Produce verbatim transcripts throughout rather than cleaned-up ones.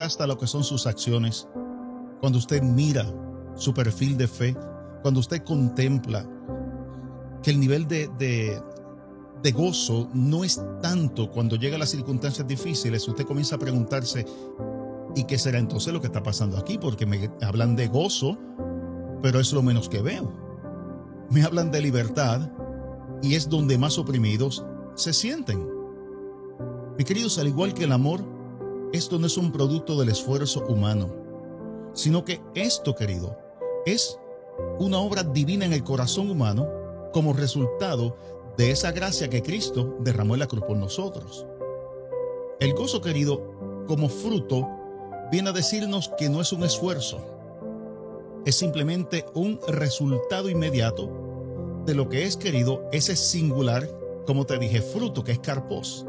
contrasta lo que son sus acciones, cuando usted mira su perfil de fe, cuando usted contempla que el nivel de, de, de gozo no es tanto cuando llega a las circunstancias difíciles, usted comienza a preguntarse, ¿y qué será entonces lo que está pasando aquí? Porque me hablan de gozo, pero es lo menos que veo. Me hablan de libertad y es donde más oprimidos se sienten. Mis queridos, al igual que el amor, esto no es un producto del esfuerzo humano, sino que esto, querido, es una obra divina en el corazón humano como resultado de esa gracia que Cristo derramó en la cruz por nosotros. El gozo, querido, como fruto, viene a decirnos que no es un esfuerzo, es simplemente un resultado inmediato de lo que es, querido, ese singular, como te dije, fruto que es carpos.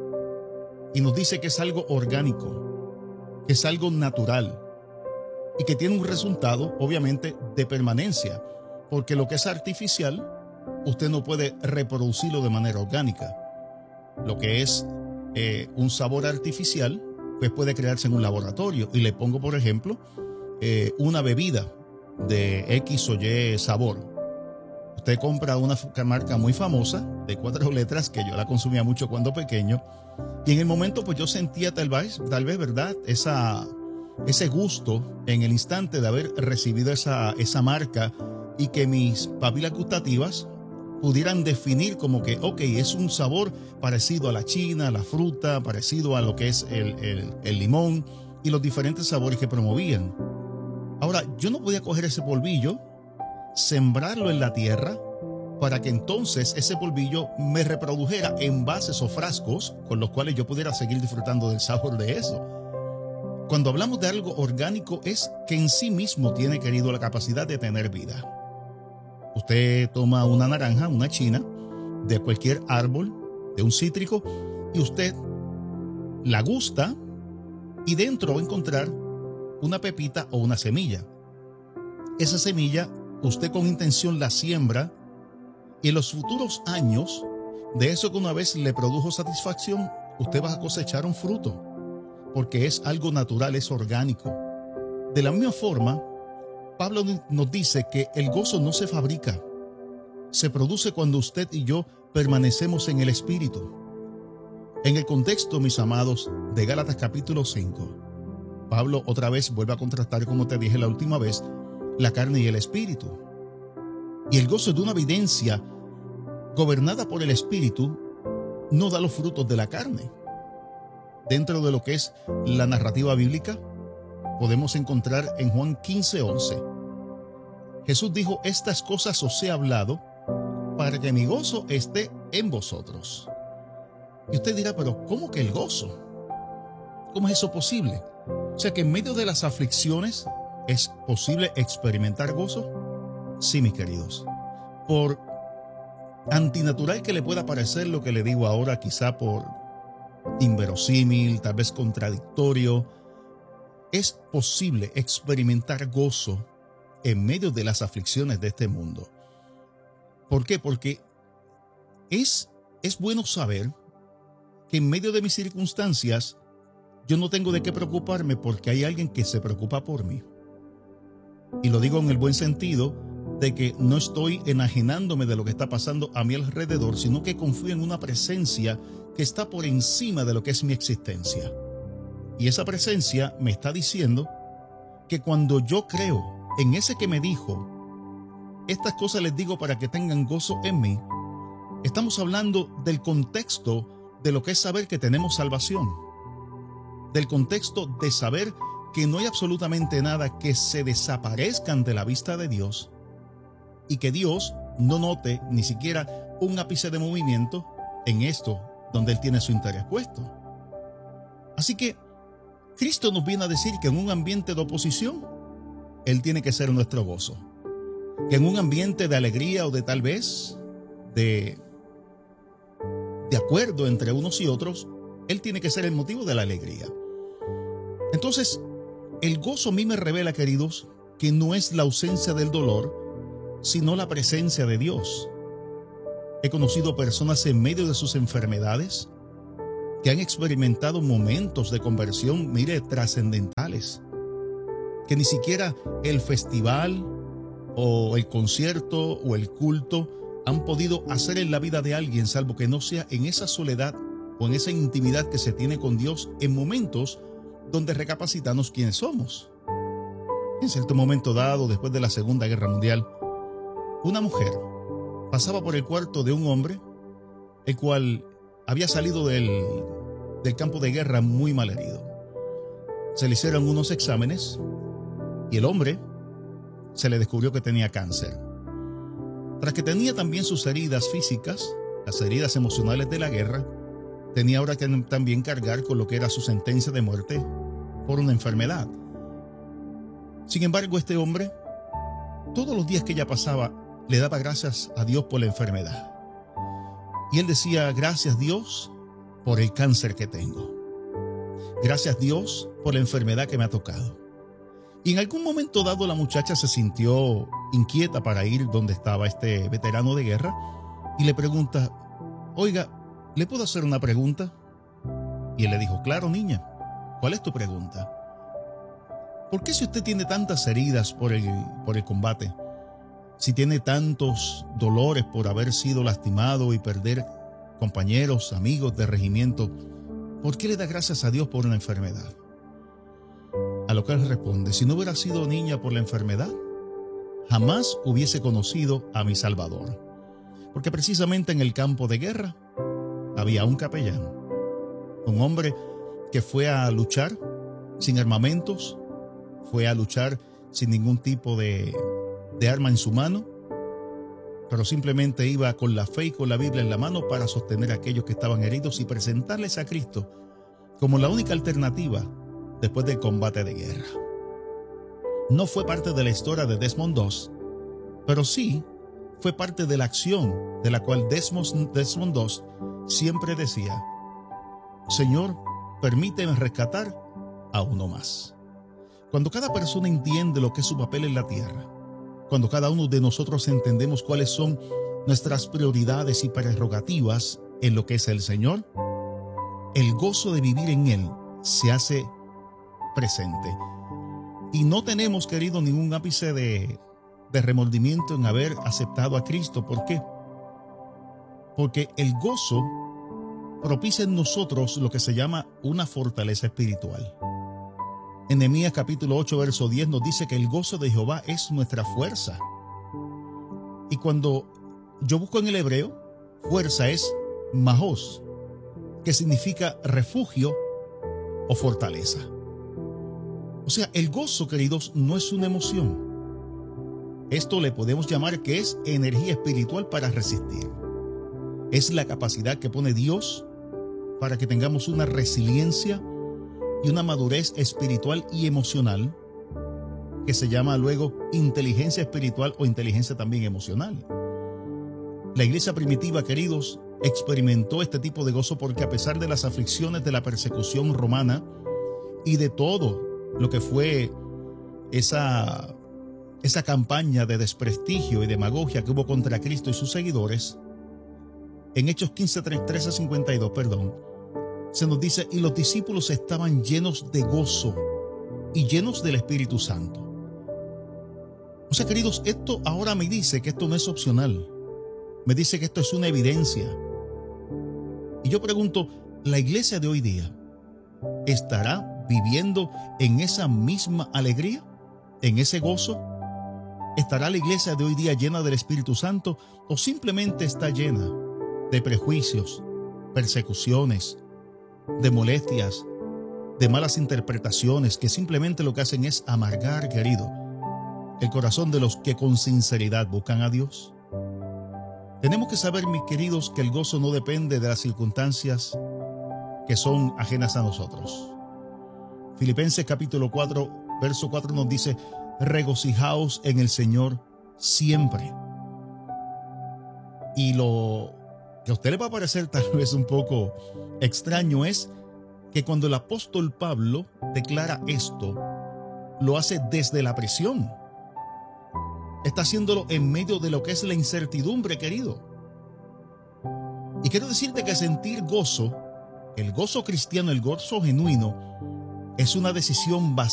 Y nos dice que es algo orgánico, que es algo natural y que tiene un resultado, obviamente, de permanencia, porque lo que es artificial, usted no puede reproducirlo de manera orgánica. Lo que es eh, un sabor artificial, pues puede crearse en un laboratorio. Y le pongo, por ejemplo, eh, una bebida de X o Y sabor. Usted compra una marca muy famosa de cuatro letras que yo la consumía mucho cuando pequeño, y en el momento pues yo sentía tal vez, tal vez, ¿verdad? Esa, ese gusto en el instante de haber recibido esa, esa marca y que mis papilas gustativas pudieran definir como que, ok, es un sabor parecido a la china, a la fruta, parecido a lo que es el, el, el limón y los diferentes sabores que promovían. Ahora, yo no podía coger ese polvillo, sembrarlo en la tierra, para que entonces ese polvillo me reprodujera envases o frascos con los cuales yo pudiera seguir disfrutando del sabor de eso. Cuando hablamos de algo orgánico es que en sí mismo tiene, querido, la capacidad de tener vida. Usted toma una naranja, una china, de cualquier árbol, de un cítrico, y usted la gusta y dentro va a encontrar una pepita o una semilla. Esa semilla usted con intención la siembra y en los futuros años de eso que una vez le produjo satisfacción, usted va a cosechar un fruto, porque es algo natural, es orgánico. De la misma forma, Pablo nos dice que el gozo no se fabrica, se produce cuando usted y yo permanecemos en el Espíritu. En el contexto, mis amados, de Gálatas capítulo cinco, Pablo otra vez vuelve a contrastar, como te dije la última vez, la carne y el Espíritu. Y el gozo de una evidencia gobernada por el Espíritu no da los frutos de la carne. Dentro de lo que es la narrativa bíblica, podemos encontrar en Juan quince once. Jesús dijo, estas cosas os he hablado para que mi gozo esté en vosotros. Y usted dirá, pero ¿cómo que el gozo? ¿Cómo es eso posible? O sea que en medio de las aflicciones ¿es posible experimentar gozo? Sí, mis queridos. Por antinatural que le pueda parecer lo que le digo ahora, quizá por inverosímil, tal vez contradictorio, es posible experimentar gozo en medio de las aflicciones de este mundo. ¿Por qué? Porque es, es bueno saber que en medio de mis circunstancias yo no tengo de qué preocuparme porque hay alguien que se preocupa por mí. Y lo digo en el buen sentido de que no estoy enajenándome de lo que está pasando a mi alrededor, sino que confío en una presencia que está por encima de lo que es mi existencia. Y esa presencia me está diciendo que cuando yo creo en ese que me dijo, estas cosas les digo para que tengan gozo en mí, estamos hablando del contexto de lo que es saber que tenemos salvación, del contexto de saber que no hay absolutamente nada que se desaparezca ante la vista de Dios y que Dios no note ni siquiera un ápice de movimiento en esto donde Él tiene su interés puesto. Así que Cristo nos viene a decir que en un ambiente de oposición, Él tiene que ser nuestro gozo. Que en un ambiente de alegría o de tal vez de, de acuerdo entre unos y otros, Él tiene que ser el motivo de la alegría. Entonces, el gozo a mí me revela, queridos, que no es la ausencia del dolor, sino la presencia de Dios. He conocido personas en medio de sus enfermedades que han experimentado momentos de conversión, mire, trascendentales, que ni siquiera el festival o el concierto o el culto han podido hacer en la vida de alguien, salvo que no sea en esa soledad o en esa intimidad que se tiene con Dios en momentos donde recapacitamos quiénes somos. En cierto momento dado, después de la Segunda Guerra Mundial, una mujer pasaba por el cuarto de un hombre, el cual había salido del, del campo de guerra muy mal herido. Se le hicieron unos exámenes y el hombre se le descubrió que tenía cáncer. Tras que tenía también sus heridas físicas, las heridas emocionales de la guerra, tenía ahora que también cargar con lo que era su sentencia de muerte por una enfermedad. Sin embargo, este hombre, todos los días que ella pasaba, le daba gracias a Dios por la enfermedad. Y él decía, gracias Dios por el cáncer que tengo. Gracias Dios por la enfermedad que me ha tocado. Y en algún momento dado la muchacha se sintió inquieta para ir donde estaba este veterano de guerra y le pregunta, oiga, ¿le puedo hacer una pregunta? Y él le dijo, claro niña, ¿cuál es tu pregunta? ¿Por qué si usted tiene tantas heridas por el, por el combate, si tiene tantos dolores por haber sido lastimado y perder compañeros, amigos de regimiento, ¿por qué le da gracias a Dios por una enfermedad? A lo que él responde, si no hubiera sido niña por la enfermedad, jamás hubiese conocido a mi Salvador. Porque precisamente en el campo de guerra había un capellán, un hombre que fue a luchar sin armamentos, fue a luchar sin ningún tipo de, de arma en su mano, pero simplemente iba con la fe y con la Biblia en la mano para sostener a aquellos que estaban heridos y presentarles a Cristo como la única alternativa después del combate de guerra. No fue parte de la historia de Desmond Doss, pero sí fue parte de la acción de la cual Desmond, Desmond Doss siempre decía, Señor, permíteme rescatar a uno más. Cuando cada persona entiende lo que es su papel en la tierra, cuando cada uno de nosotros entendemos cuáles son nuestras prioridades y prerrogativas en lo que es el Señor, el gozo de vivir en Él se hace presente. Y no tenemos, querido, ningún ápice de, de remordimiento en haber aceptado a Cristo. ¿Por qué? Porque el gozo propicia en nosotros lo que se llama una fortaleza espiritual. En Nehemías capítulo ocho, verso diez nos dice que el gozo de Jehová es nuestra fuerza. Y cuando yo busco en el hebreo, fuerza es mahos, que significa refugio o fortaleza. O sea, el gozo, queridos, no es una emoción. Esto le podemos llamar que es energía espiritual para resistir. Es la capacidad que pone Dios para que tengamos una resiliencia y una madurez espiritual y emocional que se llama luego inteligencia espiritual o inteligencia también emocional. La iglesia primitiva, queridos, experimentó este tipo de gozo porque a pesar de las aflicciones de la persecución romana y de todo lo que fue esa, esa campaña de desprestigio y demagogia que hubo contra Cristo y sus seguidores, en Hechos quince, trece a cincuenta y dos, perdón, se nos dice, y los discípulos estaban llenos de gozo y llenos del Espíritu Santo. O sea, queridos, esto ahora me dice que esto no es opcional. Me dice que esto es una evidencia. Y yo pregunto, ¿la iglesia de hoy día estará viviendo en esa misma alegría? ¿En ese gozo? ¿Estará la iglesia de hoy día llena del Espíritu Santo o simplemente está llena de prejuicios, persecuciones, de molestias, de malas interpretaciones que simplemente lo que hacen es amargar, querido, el corazón de los que con sinceridad buscan a Dios? Tenemos que saber, mis queridos, que el gozo no depende de las circunstancias que son ajenas a nosotros. Filipenses capítulo cuatro, verso cuatro nos dice, regocijaos en el Señor siempre. Y lo que a usted le va a parecer tal vez un poco extraño es que cuando el apóstol Pablo declara esto, lo hace desde la prisión. Está haciéndolo en medio de lo que es la incertidumbre, querido. Y quiero decirte que sentir gozo El gozo cristiano, el gozo genuino, es una decisión basada